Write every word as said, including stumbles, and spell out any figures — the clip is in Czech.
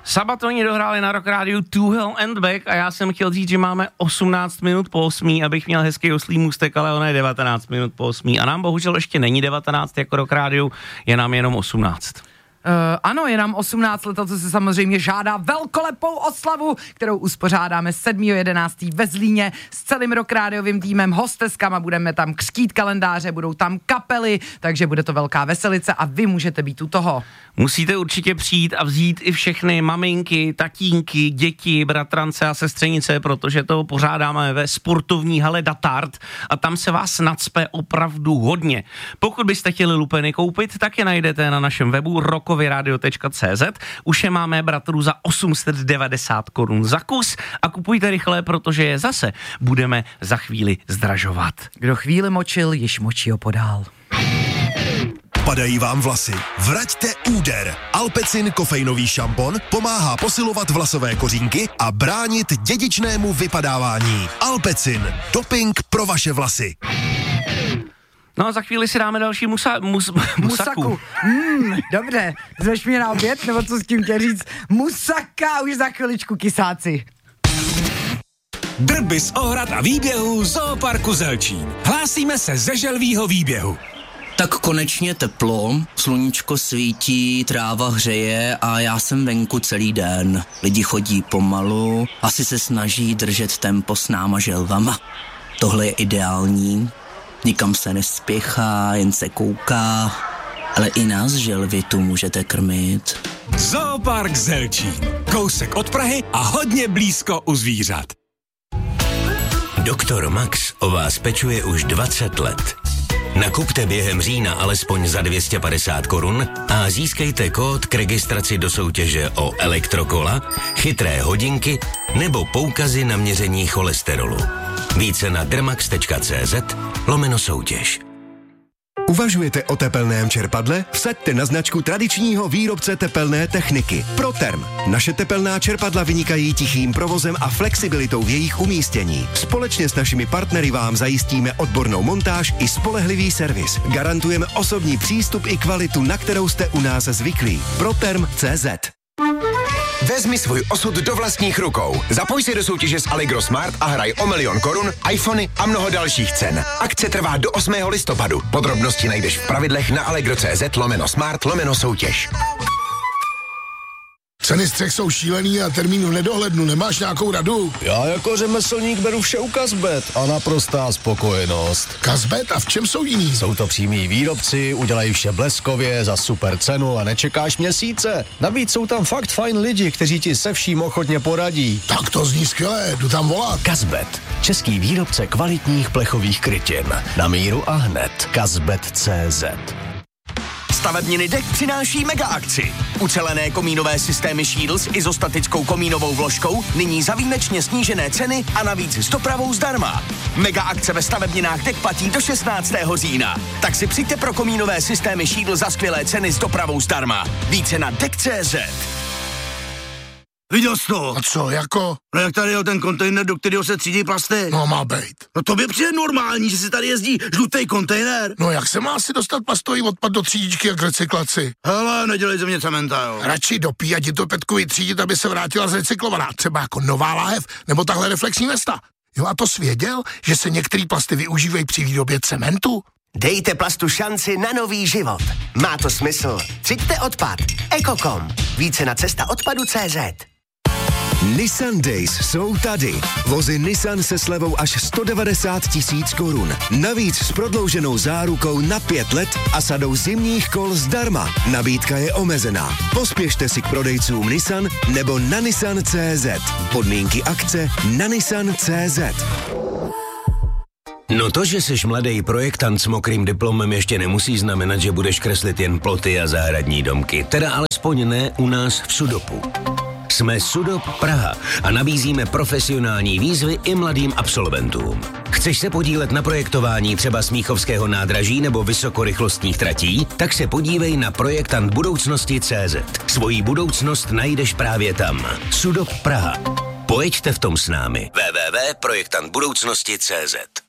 Sabatoni dohráli na Rock Rádiu Two Hell and Back a já jsem chtěl říct, že máme osmnáct minut po osmý, abych měl hezký oslý můstek, ale ono je devatenáct minut po osmý a nám bohužel ještě není devatenáct jako Rock Rádiu, je nám jenom osmnáct. Uh, ano, je nám osmnáct let, co se samozřejmě žádá velkolepou oslavu, kterou uspořádáme sedmého jedenáctého ve Zlíně s celým Rock Rádiovým týmem, hosteskama, budeme tam křtít kalendáře, budou tam kapely, takže bude to velká veselice a vy můžete být u toho. Musíte určitě přijít a vzít i všechny maminky, tatínky, děti, bratrance a sestřenice, protože to pořádáme ve sportovní hale Datard a tam se vás nacpe opravdu hodně. Pokud byste chtěli lupeny koupit, tak je najdete na našem webu rokovyradio tečka cé zet. Už je máme bratru za osm set devadesát korun za kus a kupujte rychle, protože je zase budeme za chvíli zdražovat. Kdo chvíli močil, již močí opodál. Padají vám vlasy? Vraťte úder. Alpecin kofeinový šampon pomáhá posilovat vlasové kořínky a bránit dědičnému vypadávání. Alpecin. Doping pro vaše vlasy. No a za chvíli si dáme další musa, mus, musaku. Musaku. Mm, dobře, zveš mě na oběd, nebo co s tím chtěl říct? Musaka, už za chviličku, kysáci. Drby z ohrad a výběhů Zooparku Zelčín. Hlásíme se ze želvýho výběhu. Tak konečně teplo, sluníčko svítí, tráva hřeje a já jsem venku celý den. Lidi chodí pomalu, asi se snaží držet tempo s náma želvama. Tohle je ideální, nikam se nespěchá, jen se kouká, ale i nás želvy tu můžete krmit. Zoopark Zelčín, kousek od Prahy a hodně blízko u zvířat. Doktor Max o vás pečuje už dvacet let. Nakupte během října alespoň za dvě stě padesát korun a získejte kód k registraci do soutěže o elektrokola, chytré hodinky nebo poukazy na měření cholesterolu. Více na dermax tečka cé zet lomeno soutěž. Uvažujete o tepelném čerpadle? Vsaďte na značku tradičního výrobce tepelné techniky Proterm. Naše tepelná čerpadla vynikají tichým provozem a flexibilitou v jejich umístění. Společně s našimi partnery vám zajistíme odbornou montáž i spolehlivý servis. Garantujeme osobní přístup i kvalitu, na kterou jste u nás zvyklí. Proterm tečka cé zet. Vezmi svůj osud do vlastních rukou. Zapoj se do soutěže s Allegro Smart a hraj o milion korun, iPhony a mnoho dalších cen. Akce trvá do osmého listopadu. Podrobnosti najdeš v pravidlech na allegro tečka cé zet lomeno smart lomeno soutěž. Ceny střech jsou šílený a termín v nedohlednu. Nemáš nějakou radu? Já jako řemeslník beru vše u Kazbet a naprostá spokojenost. Kazbet? A v čem jsou jiný? Jsou to přímí výrobci, udělají vše bleskově, za super cenu a nečekáš měsíce. Navíc jsou tam fakt fajn lidi, kteří ti se vším ochotně poradí. Tak to zní skvěle, jdu tam volat. Kazbet, český výrobce kvalitních plechových krytin. Na míru a hned. Kazbet tečka cé zet. Stavebniny Dek přináší mega akci. Ucelené komínové systémy Shield s izostatickou komínovou vložkou nyní za výjimečně snížené ceny a navíc s dopravou zdarma. Mega akce ve stavebninách Dek platí do šestnáctého října. Tak si přijďte pro komínové systémy Shield za skvělé ceny s dopravou zdarma. Více na dek tečka cé zet. Viděl jsi to? A co, jako? No jak tady je ten kontejner, do kterého se třídí plasty? No má bejt. No to by přijde normální, že si tady jezdí žlutý kontejner. No jak se má asi dostat plastový odpad do třídičky a k recyklaci? Hele, nedělej ze mě cementa, jo. Radši dopí a ti to Petku vytřídit, aby se vrátila zrecyklovaná. Třeba jako nová láhev, nebo tahle reflexní vesta. Jo, a to svěděl, že se některý plasty využívají při výrobě cementu? Dejte plastu šanci na nový život. Má to smysl. Třiďte odpad. Ekokom. Více na cesta odpadu tečka cé zet. Nissan Days jsou tady. Vozy Nissan se slevou až sto devadesát tisíc korun. Navíc s prodlouženou zárukou na pět let a sadou zimních kol zdarma. Nabídka je omezená. Pospěšte si k prodejcům Nissan nebo na nissan tečka cé zet. Podmínky akce na nissan tečka cé zet. No to, že jsi mladý projektant s mokrým diplomem, ještě nemusí znamenat, že budeš kreslit jen ploty a zahradní domky. Teda alespoň ne u nás v Sudopu. Jsme Sudop Praha a nabízíme profesionální výzvy i mladým absolventům. Chceš se podílet na projektování třeba Smíchovského nádraží nebo vysokorychlostních tratí? Tak se podívej na projektant budoucnosti tečka cé zet. Svoji budoucnost najdeš právě tam. Sudop Praha. Pojeďte v tom s námi. w w w tečka projektant budoucnosti tečka cé zet.